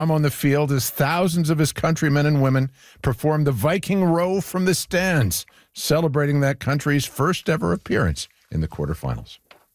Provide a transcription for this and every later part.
on the field as thousands of his countrymen and women performed the Viking row from the stands, celebrating that country's first ever appearance in the quarterfinals.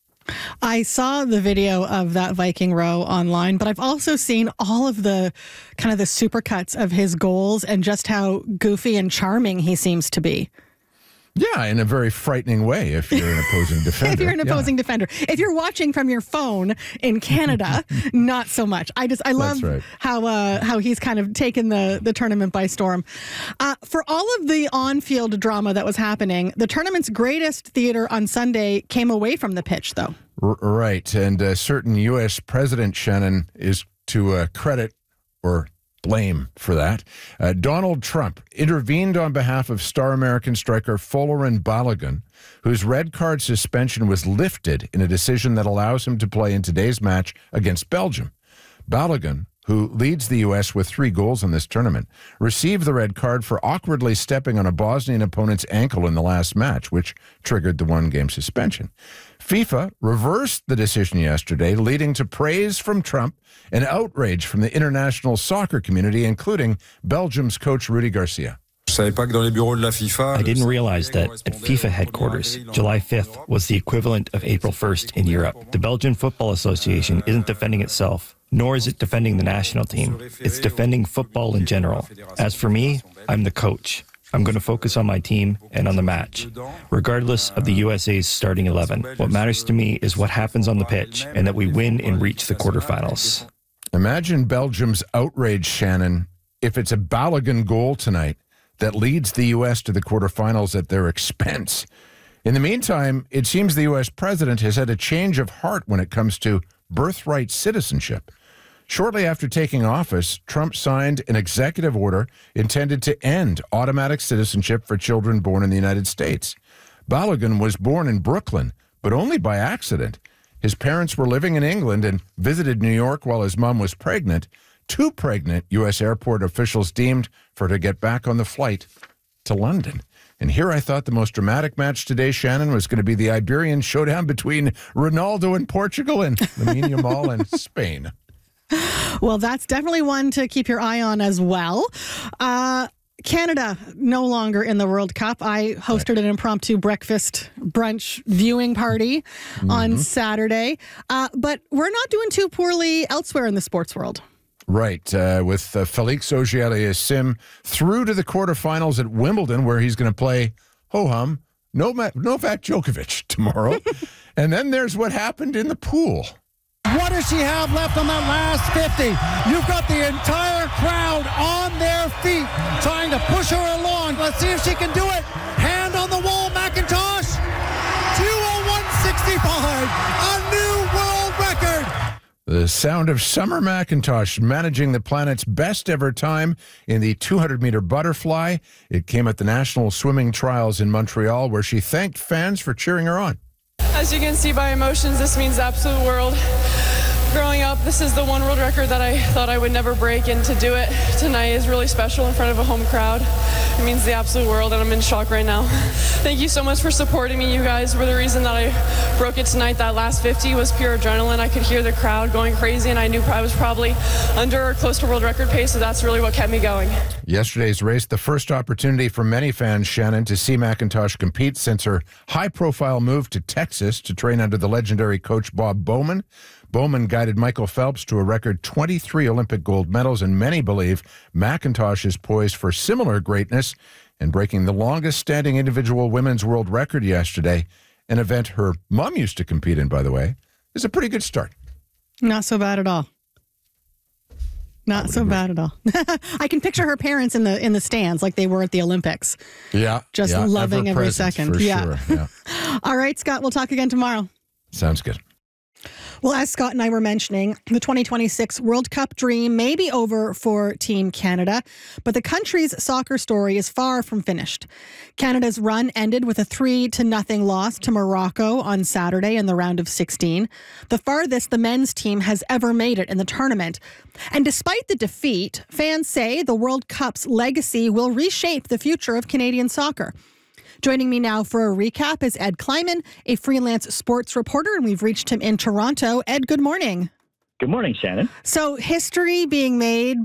I saw the video of that Viking row online, but I've also seen all of the kind of the supercuts of his goals and just how goofy and charming he seems to be. Yeah, in a very frightening way if you're an opposing defender. If you're an opposing defender. If you're watching from your phone in Canada, not so much. I love how he's kind of taken the tournament by storm. For all of the on-field drama that was happening, the tournament's greatest theater on Sunday came away from the pitch, though. Right, and a certain U.S. President, Shannon, is to credit or blame for that. Donald Trump intervened on behalf of star American striker Folarin Balogun, whose red card suspension was lifted in a decision that allows him to play in today's match against Belgium. Balogun, who leads the U.S. with 3 goals in this tournament, received the red card for awkwardly stepping on a Bosnian opponent's ankle in the last match, which triggered the 1-game suspension. FIFA reversed the decision yesterday, leading to praise from Trump and outrage from the international soccer community, including Belgium's coach Rudy Garcia. I didn't realize that at FIFA headquarters, July 5th was the equivalent of April 1st in Europe. The Belgian Football Association isn't defending itself, nor is it defending the national team. It's defending football in general. As for me, I'm the coach. I'm going to focus on my team and on the match, regardless of the USA's starting 11. What matters to me is what happens on the pitch and that we win and reach the quarterfinals. Imagine Belgium's outrage, Shannon, if it's a Balogun goal tonight that leads the U.S. to the quarterfinals at their expense. In the meantime, it seems the U.S. president has had a change of heart when it comes to birthright citizenship. Shortly after taking office, Trump signed an executive order intended to end automatic citizenship for children born in the United States. Balogun was born in Brooklyn, but only by accident. His parents were living in England and visited New York while his mom was pregnant. Too pregnant, U.S. airport officials deemed for her to get back on the flight to London. And here I thought the most dramatic match today, Shannon, was going to be the Iberian showdown between Ronaldo in Portugal and Lamine Yamal in Spain. Well, that's definitely one to keep your eye on as well. Canada no longer in the World Cup. I hosted an impromptu breakfast brunch viewing party on Saturday. But we're not doing too poorly elsewhere in the sports world. Right, with Felix Auger-Aliassime through to the quarterfinals at Wimbledon, where he's going to play ho-hum Novak Djokovic tomorrow. And then there's what happened in the pool. What does she have left on that last 50? You've got the entire crowd on their feet trying to push her along. Let's see if she can do it. Hand on the wall, McIntosh. 2:01.65, a new world record. The sound of Summer McIntosh managing the planet's best ever time in the 200-meter butterfly. It came at the National Swimming Trials in Montreal, where she thanked fans for cheering her on. As you can see by emotions, this means the absolute world. Growing up, this is the one world record that I thought I would never break, and to do it tonight is really special in front of a home crowd. It means the absolute world, and I'm in shock right now. Thank you so much for supporting me. You guys were the reason that I broke it tonight. That last 50 was pure adrenaline. I could hear the crowd going crazy, and I knew I was probably under or close to world record pace, so that's really what kept me going. Yesterday's race, the first opportunity for many fans, Shannon, to see McIntosh compete since her high-profile move to Texas to train under the legendary coach Bob Bowman. Bowman guided Michael Phelps to a record 23 Olympic gold medals, and many believe McIntosh is poised for similar greatness and breaking the longest-standing individual women's world record yesterday, an event her mom used to compete in, by the way, is a pretty good start. Not so bad at all. Not so bad at all. I can picture her parents in the stands like they were at the Olympics. Yeah. Just loving every second. For yeah. Sure. Yeah. All right, Scott, we'll talk again tomorrow. Sounds good. Well, as Scott and I were mentioning, the 2026 World Cup dream may be over for Team Canada, but the country's soccer story is far from finished. Canada's run ended with a 3-0 loss to Morocco on Saturday in the round of 16, the farthest the men's team has ever made it in the tournament. And despite the defeat, fans say the World Cup's legacy will reshape the future of Canadian soccer. Joining me now for a recap is Ed Kleiman, a freelance sports reporter, and we've reached him in Toronto. Ed, good morning. Good morning, Shannon. So history being made